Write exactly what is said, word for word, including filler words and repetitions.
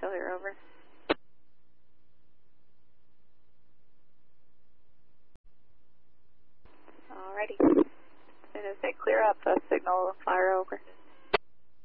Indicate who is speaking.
Speaker 1: clear, over. Alrighty. As soon as they clear up, a signal fire over.